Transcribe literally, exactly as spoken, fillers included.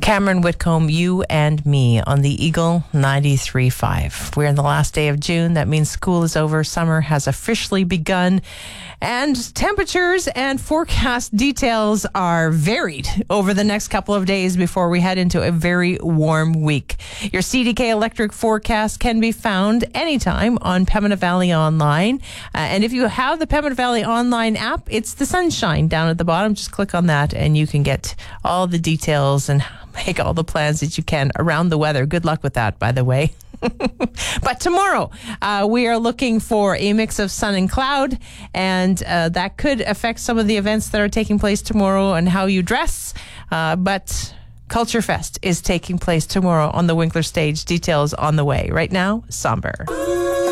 Cameron Whitcomb, you and me on the Eagle ninety-three point five. We're in the last day of June. That means school is over. Summer has officially begun. And temperatures and forecast details are varied over the next couple of days before we head into a very warm week. Your C D K Electric forecast can be found anytime on Pembina Valley Online. Uh, and if you have the Pembina Valley Online app, it's the sunshine down at the bottom. Just click on that and you can get all the details and make all the plans that you can around the weather. Good luck with that, by the way. But tomorrow, uh, we are looking for a mix of sun and cloud, and uh, that could affect some of the events that are taking place tomorrow and how you dress. Uh, but Culture Fest is taking place tomorrow on the Winkler stage. Details on the way. Right now, Somber.